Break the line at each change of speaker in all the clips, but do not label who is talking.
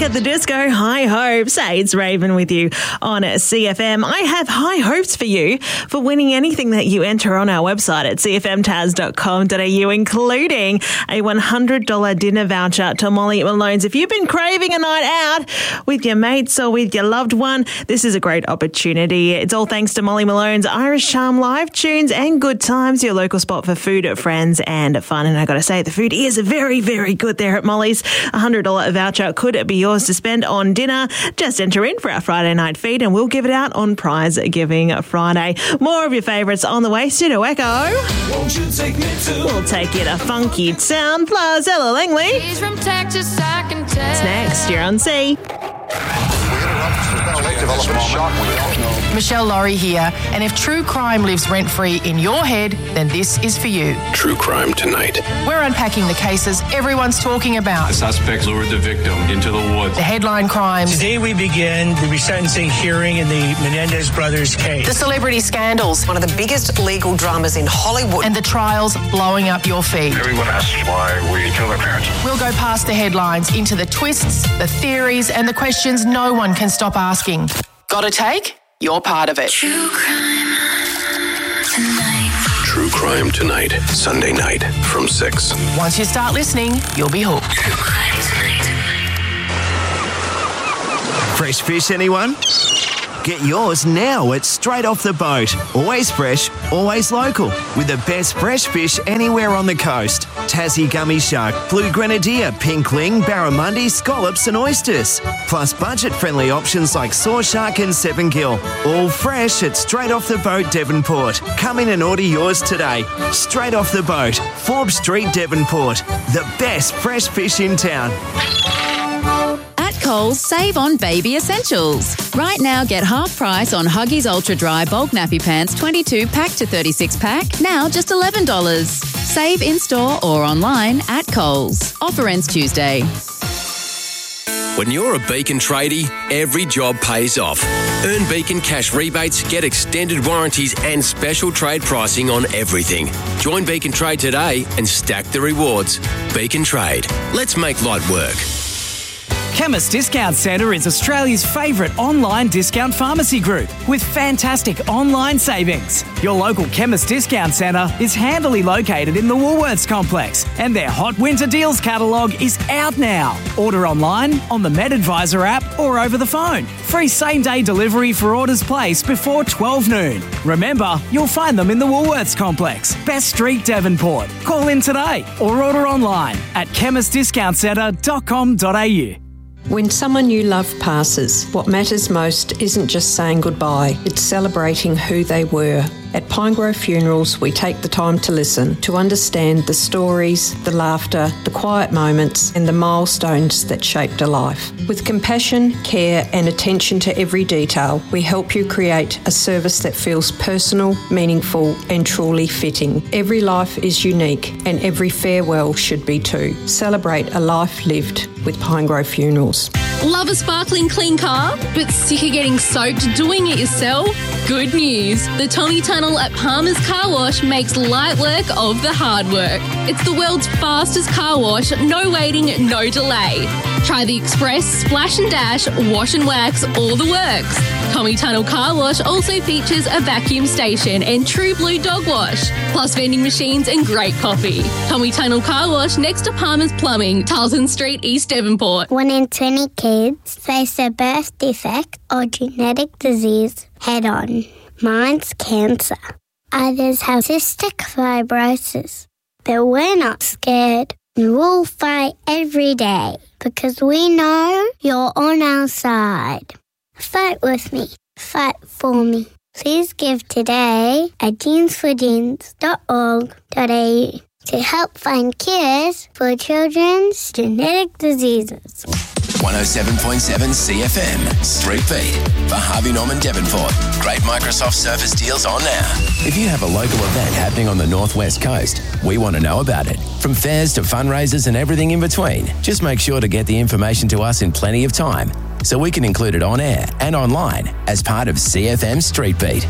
back at the disco. High hopes. Hey, it's Raven with you on CFM. I have high hopes for you for winning anything that you enter on our website at cfmtaz.com.au, including a $100 dinner voucher to Molly Malone's. If you've been craving a night out with your mates or with your loved one, this is a great opportunity. It's all thanks to Molly Malone's Irish Charm live tunes and good times, your local spot for food, friends and fun. And I got to say, the food is very, very good there at Molly's. A $100 voucher could be yours to spend on dinner. Just enter in for our Friday night feed and we'll give it out on Prize Giving Friday. More of your favourites on the way. Pseudo Echo.
Won't you take me to?
We'll take you to Funky Town. Plus Ella Langley.
He's from Texas, I can tell.
It's next. You're on C.
Michelle Laurie here, and if true crime lives rent-free in your head, then this is for you.
True Crime Tonight.
We're unpacking the cases everyone's talking about.
The suspects lured the victim into the woods.
The headline crimes.
Today we begin the resentencing hearing in the Menendez brothers case.
The celebrity scandals.
One of the biggest legal dramas in Hollywood.
And the trials blowing up your feed.
Everyone asks why we killed our parents.
We'll go past the headlines into the twists, the theories, and the questions no one can stop asking. Got a take? You're part of it.
True Crime Tonight. Sunday night from 6.
Once you start listening, you'll be hooked.
Fresh fish, anyone? Get yours now at Straight Off the Boat. Always fresh, always local. With the best fresh fish anywhere on the coast. Tassie gummy shark, blue grenadier, pinkling, barramundi, scallops and oysters. Plus budget-friendly options like saw shark and 7-gill. All fresh at Straight Off the Boat, Devonport. Come in and order yours today. Straight Off the Boat, Forbes Street, Devonport. The best fresh fish in town.
Coles, save on baby essentials. Right now, get half price on Huggies Ultra Dry Bulk Nappy Pants 22 pack to 36 pack, now just $11. Save in-store or online at Coles. Offer ends Tuesday.
When you're a Beacon tradie, every job pays off. Earn Beacon cash rebates, get extended warranties and special trade pricing on everything. Join Beacon Trade today and stack the rewards. Beacon Trade. Let's make light work.
Chemist Discount Centre is Australia's favourite online discount pharmacy group with fantastic online savings. Your local Chemist Discount Centre is handily located in the Woolworths complex and their Hot Winter Deals catalogue is out now. Order online, on the MedAdvisor app or over the phone. Free same-day delivery for orders placed before 12 noon. Remember, you'll find them in the Woolworths complex, Best Street, Devonport. Call in today or order online at chemistdiscountcentre.com.au.
When someone you love passes, what matters most isn't just saying goodbye, it's celebrating who they were. At Pinegrove Funerals, we take the time to listen, to understand the stories, the laughter, the quiet moments, and the milestones that shaped a life. With compassion, care, and attention to every detail, we help you create a service that feels personal, meaningful, and truly fitting. Every life is unique, and every farewell should be too. Celebrate a life lived with Pinegrove Funerals.
Love a sparkling clean car, but sick of getting soaked doing it yourself? Good news. The Tommy Tunnel at Palmer's Car Wash makes light work of the hard work. It's the world's fastest car wash, no waiting, no delay. Try the Express, Splash and Dash, Wash and Wax, all the works. Tommy Tunnel Car Wash also features a vacuum station and True Blue Dog Wash, plus vending machines and great coffee. Tommy Tunnel Car Wash next to Palmer's Plumbing, Tarleton Street, East Devonport.
1 in 20 kids face a birth defect or genetic disease head-on. Mine's cancer. Others have cystic fibrosis. But we're not scared. We'll fight every day because we know you're on our side. Fight with me. Fight for me. Please give today at jeansforjeans.org.au to help find cures for children's genetic diseases.
107.7 CFM, Street Beat, for Harvey Norman Devonport. Great Microsoft Surface deals on now. If you have a local event happening on the Northwest Coast, we want to know about it. From fairs to fundraisers and everything in between, just make sure to get the information to us in plenty of time so we can include it on air and online as part of CFM Street Beat.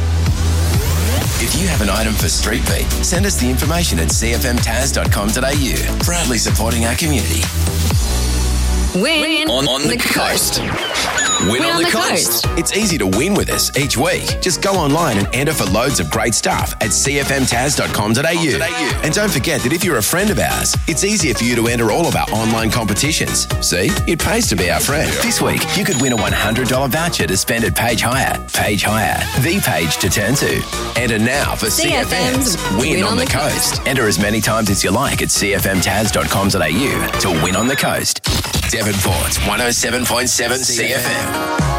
If you have an item for Street Beat, send us the information at cfmtaz.com.au. Proudly supporting our community.
Win
on the coast. Win on the coast. It's easy to win with us each week. Just go online and enter for loads of great stuff at cfmtaz.com.au. And don't forget that if you're a friend of ours, it's easier for you to enter all of our online competitions. See? It pays to be our friend. This week, you could win a $100 voucher to spend at Page Hire. Page Hire, the page to turn to. Enter now for CFM's Win on the Coast. Enter as many times as you like at cfmtaz.com.au to win on the coast. Devonport's 107.7 CFM.